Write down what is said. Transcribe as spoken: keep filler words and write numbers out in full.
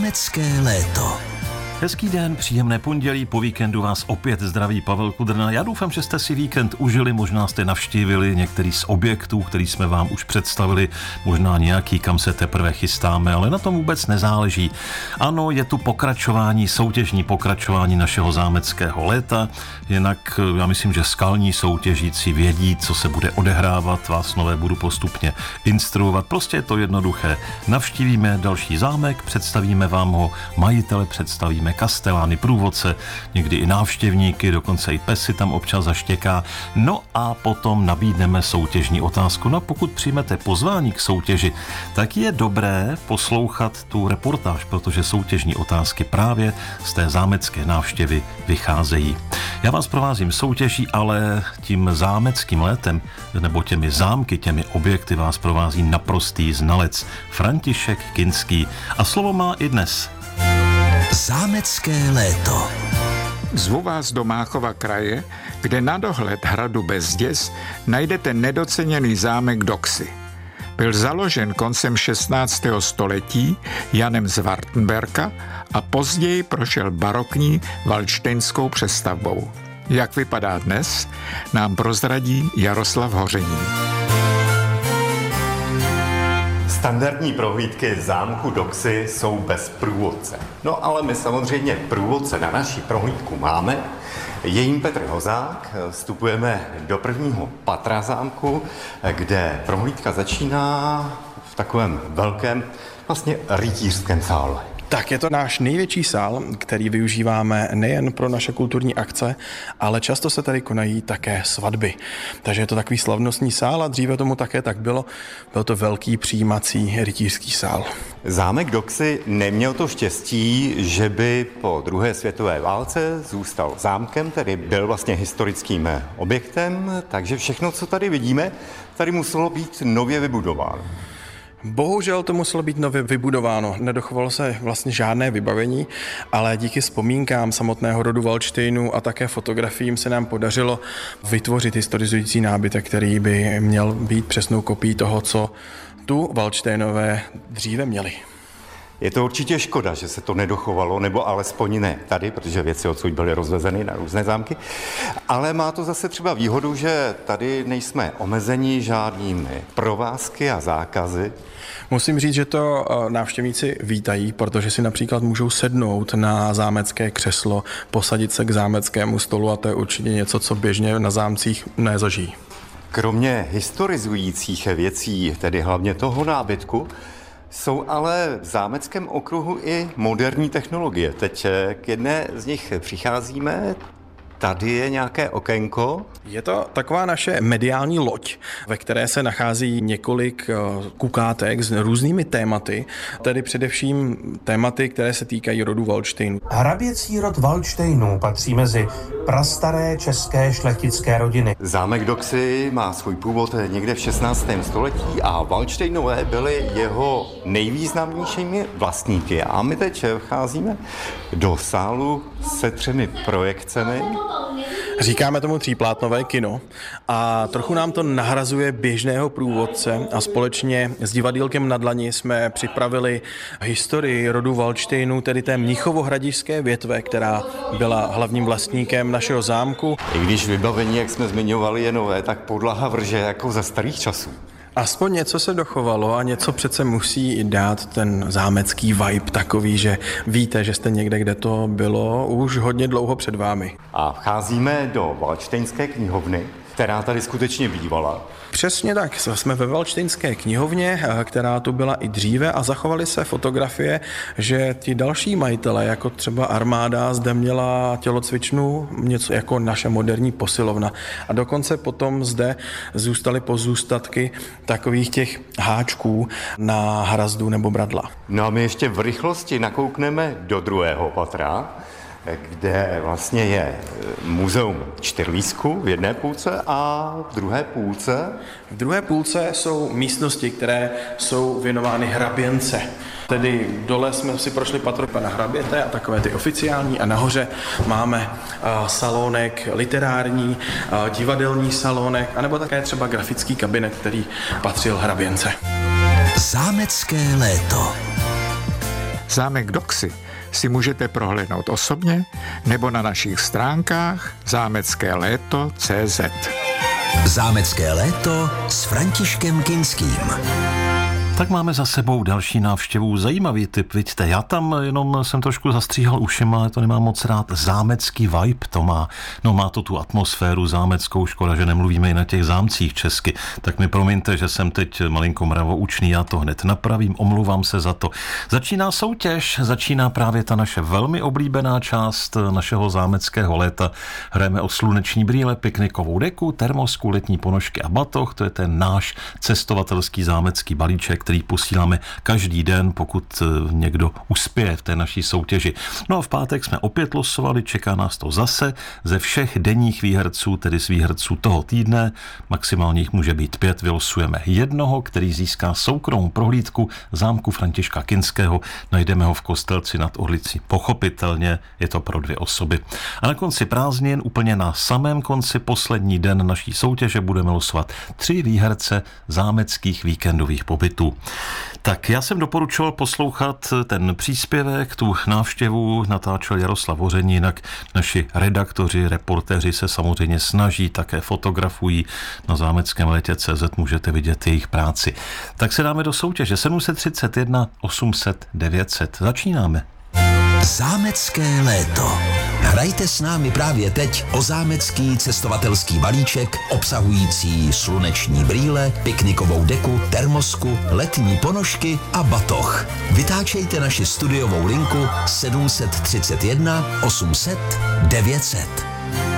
Zámecké léto. Hezký den, příjemné pondělí, po víkendu vás opět zdraví Pavel Kudrna. Já doufám, že jste si víkend užili, možná jste navštívili některý z objektů, který jsme vám už představili, možná nějaký, kam se teprve chystáme, ale na tom vůbec nezáleží. Ano, je tu pokračování, soutěžní pokračování našeho zámeckého léta, jinak já myslím, že skalní soutěžící vědí, co se bude odehrávat, vás nové budu postupně instruovat, prostě je to jednoduché. Navštívíme další zámek, představíme vám ho, majitele představíme, kastelány, průvodce, někdy i návštěvníky, dokonce i pes si tam občas zaštěká. No a potom nabídneme soutěžní otázku. No pokud přijmete pozvání k soutěži, tak je dobré poslouchat tu reportáž, protože soutěžní otázky právě z té zámecké návštěvy vycházejí. Já vás provázím soutěží, ale tím zámeckým létem, nebo těmi zámky, těmi objekty vás provází naprostý znalec František Kinský. A slovo má i dnes. Zámecké léto. Zvu vás do Máchova kraje, kde na dohled hradu Bezděz najdete nedoceněný zámek Doxy. Byl založen koncem šestnáctého století Janem z Wartenberka a později prošel barokní valdštejnskou přestavbou. Jak vypadá dnes, nám prozradí Jaroslav Hoření. Standardní prohlídky zámku Doxy jsou bez průvodce. No ale my samozřejmě průvodce na naší prohlídku máme. Je jím Petr Hozák, vstupujeme do prvního patra zámku, kde prohlídka začíná v takovém velkém, vlastně rytířském sále. Tak je to náš největší sál, který využíváme nejen pro naše kulturní akce, ale často se tady konají také svatby. Takže je to takový slavnostní sál a dříve tomu také tak bylo. Byl to velký přijímací rytířský sál. Zámek Doxy neměl to štěstí, že by po druhé světové válce zůstal zámkem, tedy byl vlastně historickým objektem, takže všechno, co tady vidíme, tady muselo být nově vybudováno. Bohužel to muselo být nově vybudováno. Nedochovalo se vlastně žádné vybavení, ale díky vzpomínkám samotného rodu Valdštejnů a také fotografiím se nám podařilo vytvořit historizující nábytek, který by měl být přesnou kopií toho, co tu Valdštejnové dříve měli. Je to určitě škoda, že se to nedochovalo, nebo alespoň ne tady, protože věci odsud byly rozvezeny na různé zámky. Ale má to zase třeba výhodu, že tady nejsme omezeni žádnými provázky a zákazy. Musím říct, že to návštěvníci vítají, protože si například můžou sednout na zámecké křeslo, posadit se k zámeckému stolu a to je určitě něco, co běžně na zámcích nezažijí. Kromě historizujících věcí, tedy hlavně toho nábytku, jsou ale v zámeckém okruhu i moderní technologie. Teď k jedné z nich přicházíme. Tady je nějaké okénko. Je to taková naše mediální loď, ve které se nachází několik kukátek s různými tématy, tedy především tématy, které se týkají rodu Valdštejnů. Hraběcí rod Valdštejnů patří mezi prastaré české šlechtické rodiny. Zámek Doxy má svůj původ někde v šestnáctém století a Valdštejnové byli jeho nejvýznamnějšími vlastníky. A my teď vcházíme do sálu se třemi projekcemi. Říkáme tomu tříplátnové kino a trochu nám to nahrazuje běžného průvodce a společně s divadýlkem na dlani jsme připravili historii rodu Valdštejnů, tedy té mnichovohradišťské větve, která byla hlavním vlastníkem našeho zámku. I když vybavení, jak jsme zmiňovali, je nové, tak podlaha vrže jako za starých časů. Aspoň něco se dochovalo a něco přece musí dát ten zámecký vibe takový, že víte, že jste někde, kde to bylo už hodně dlouho před vámi. A vcházíme do Valdštejnské knihovny, která tady skutečně bývala. Přesně tak, jsme ve Valdštejnské knihovně, která tu byla i dříve a zachovaly se fotografie, že ti další majitele, jako třeba armáda, zde měla tělocvičnu, něco jako naše moderní posilovna. A dokonce potom zde zůstaly pozůstatky takových těch háčků na hrazdu nebo bradla. No a my ještě v rychlosti nakoukneme do druhého patra, kde vlastně je muzeum čtyřlístků v jedné půlce a v druhé půlce. V druhé půlce jsou místnosti, které jsou věnovány hraběnce. Tedy dole jsme si prošli patro pana hraběte a takové ty oficiální a nahoře máme uh, salónek literární, uh, divadelní salónek, anebo také třeba grafický kabinet, který patřil hraběnce. Zámecké léto. Zámek Doksy si můžete prohlédnout osobně nebo na našich stránkách zámecké léto tečka cé zet. Zámecké léto s Františkem Kinským. Tak máme za sebou další návštěvu. Zajímavý typ, vidíte, já tam jenom jsem trošku zastříhal ušima, ale to nemám moc rád. Zámecký vibe to má. No má to tu atmosféru zámeckou, škoda, že nemluvíme i na těch zámcích česky. Tak mi promiňte, že jsem teď malinko mravoučný, já to hned napravím, omluvám se za to. Začíná soutěž, začíná právě ta naše velmi oblíbená část našeho zámeckého léta. Hrajeme o sluneční brýle, piknikovou deku, termosku, letní ponožky a batoh. To je ten náš cestovatelský zámecký balíček, který posíláme každý den, pokud někdo uspěje v té naší soutěži. No a v pátek jsme opět losovali, čeká nás to zase ze všech denních výherců, tedy z výherců toho týdne. Maximálně jich může být pět, vylosujeme jednoho, který získá soukromou prohlídku zámku Františka Kinského. Najdeme ho v Kostelci nad Orlicí. Pochopitelně je to pro dvě osoby. A na konci prázdnin, úplně na samém konci, poslední den naší soutěže, budeme losovat tři výherce zámeckých víkendových pobytů. Tak já jsem doporučoval poslouchat ten příspěvek, tu návštěvu natáčel Jaroslav Hoření, jinak naši redaktoři, reportéři se samozřejmě snaží, také fotografují. Na zámeckém létě tečka cé zet můžete vidět jejich práci. Tak se dáme do soutěže sedm set třicet jedna osm set devět set. Začínáme. Zámecké léto. Hrajte s námi právě teď o zámecký cestovatelský balíček obsahující sluneční brýle, piknikovou deku, termosku, letní ponožky a batoh. Vytáčejte naši studiovou linku sedm set třicet jedna osm set devět set.